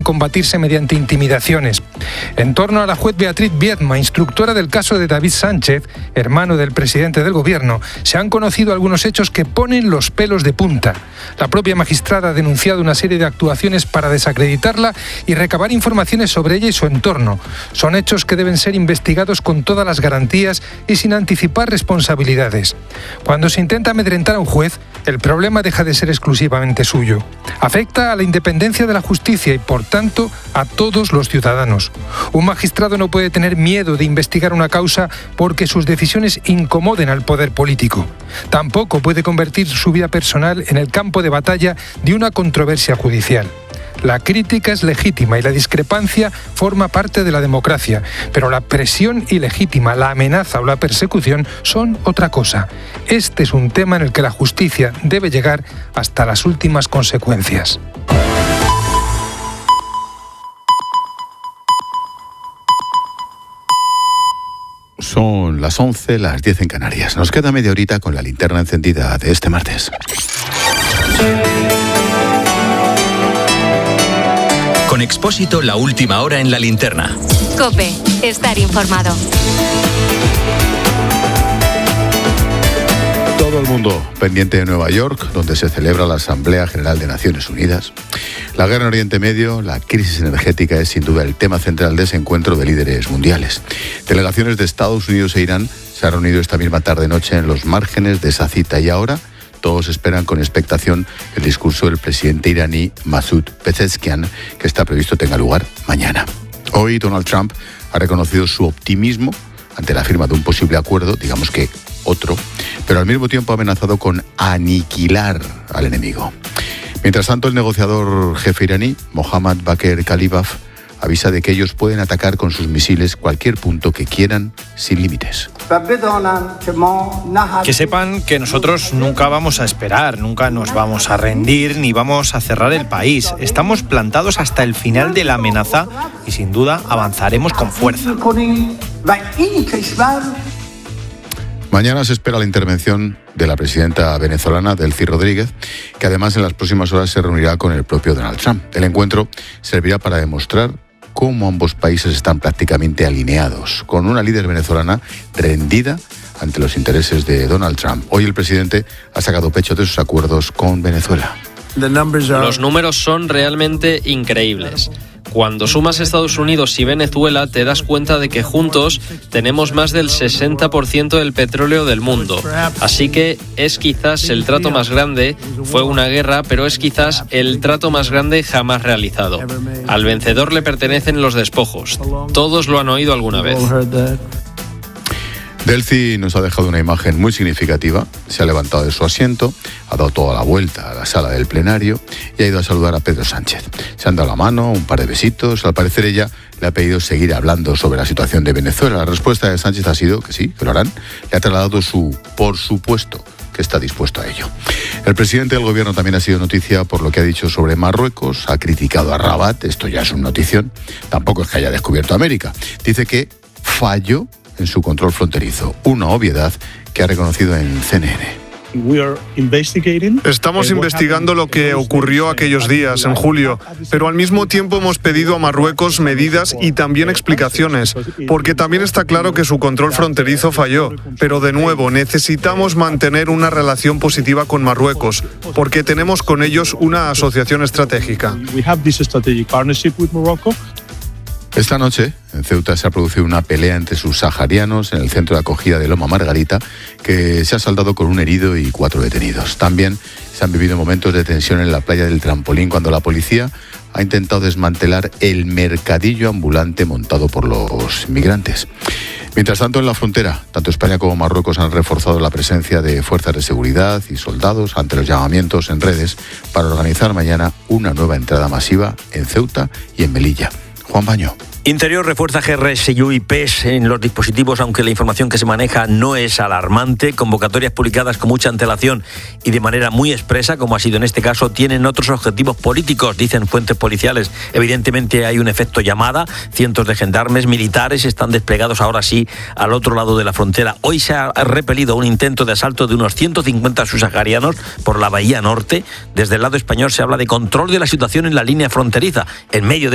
combatirse mediante intimidaciones. En torno a la juez Beatriz Viedma, instructora del caso de David Sánchez, hermano del presidente del gobierno, se han conocido algunos hechos que ponen los pelos de punta. La propia magistrada ha denunciado una serie de actuaciones para desacreditarla y recabar informaciones sobre ella y su entorno. Son hechos que deben ser investigados con todas las garantías y sin anticipar responsabilidades. Cuando se intenta amedrentar a un juez, el problema deja de ser exclusivamente suyo. Afecta a la independencia de la justicia y, por tanto, a todos los ciudadanos. Un magistrado no puede tener miedo de investigar una causa porque sus decisiones incomoden al poder político. Tampoco puede convertir su vida personal en el campo de batalla de una controversia judicial. La crítica es legítima y la discrepancia forma parte de la democracia, pero la presión ilegítima, la amenaza o la persecución son otra cosa. Este es un tema en el que la justicia debe llegar hasta las últimas consecuencias. Son las 11, las 10 en Canarias. Nos queda media horita con la linterna encendida de este martes. Con Expósito, la última hora en la linterna. COPE, estar informado. Todo el mundo pendiente de Nueva York, donde se celebra la Asamblea General de Naciones Unidas. La guerra en Oriente Medio, la crisis energética es sin duda el tema central de ese encuentro de líderes mundiales. Delegaciones de Estados Unidos e Irán se han reunido esta misma tarde-noche en los márgenes de esa cita y ahora todos esperan con expectación el discurso del presidente iraní Masoud Pezeshkian, que está previsto tenga lugar mañana. Hoy Donald Trump ha reconocido su optimismo ante la firma de un posible acuerdo, digamos que otro, pero al mismo tiempo ha amenazado con aniquilar al enemigo. Mientras tanto, el negociador jefe iraní, Mohammad Bagher Khalibaf, avisa de que ellos pueden atacar con sus misiles cualquier punto que quieran sin límites. Que sepan que nosotros nunca vamos a esperar, nunca nos vamos a rendir ni vamos a cerrar el país. Estamos plantados hasta el final de la amenaza y sin duda avanzaremos con fuerza. Mañana se espera la intervención de la presidenta venezolana, Delcy Rodríguez, que además en las próximas horas se reunirá con el propio Donald Trump. El encuentro servirá para demostrar cómo ambos países están prácticamente alineados, con una líder venezolana rendida ante los intereses de Donald Trump. Hoy el presidente ha sacado pecho de sus acuerdos con Venezuela. Los números son realmente increíbles. Cuando sumas Estados Unidos y Venezuela, te das cuenta de que juntos tenemos más del 60% del petróleo del mundo. Así que es quizás el trato más grande, fue una guerra, pero es quizás el trato más grande jamás realizado. Al vencedor le pertenecen los despojos. Todos lo han oído alguna vez. Delcy nos ha dejado una imagen muy significativa. Se ha levantado de su asiento, ha dado toda la vuelta a la sala del plenario y ha ido a saludar a Pedro Sánchez. Se han dado la mano, un par de besitos. Al parecer ella le ha pedido seguir hablando sobre la situación de Venezuela. La respuesta de Sánchez ha sido que sí, que lo harán. Le ha trasladado su por supuesto que está dispuesto a ello. El presidente del gobierno también ha sido noticia por lo que ha dicho sobre Marruecos. Ha criticado a Rabat, esto ya es una notición. Tampoco es que haya descubierto América. Dice que falló en su control fronterizo, una obviedad que ha reconocido en CNN. Estamos investigando lo que ocurrió aquellos días, en julio, pero al mismo tiempo hemos pedido a Marruecos medidas y también explicaciones, porque también está claro que su control fronterizo falló. Pero de nuevo, necesitamos mantener una relación positiva con Marruecos, porque tenemos con ellos una asociación estratégica. Esta noche, en Ceuta, se ha producido una pelea entre subsaharianos en el centro de acogida de Loma Margarita, que se ha saldado con un herido y 4 detenidos. También se han vivido momentos de tensión en la playa del Trampolín, cuando la policía ha intentado desmantelar el mercadillo ambulante montado por los migrantes. Mientras tanto, en la frontera, tanto España como Marruecos han reforzado la presencia de fuerzas de seguridad y soldados ante los llamamientos en redes para organizar mañana una nueva entrada masiva en Ceuta y en Melilla. Juan Baño. Interior refuerza GRSU y PES en los dispositivos, aunque la información que se maneja no es alarmante. Convocatorias publicadas con mucha antelación y de manera muy expresa, como ha sido en este caso, tienen otros objetivos políticos, dicen fuentes policiales. Evidentemente hay un efecto llamada. Cientos de gendarmes militares están desplegados ahora sí al otro lado de la frontera. Hoy se ha repelido un intento de asalto de unos 150 subsaharianos por la Bahía Norte. Desde el lado español se habla de control de la situación en la línea fronteriza, en medio de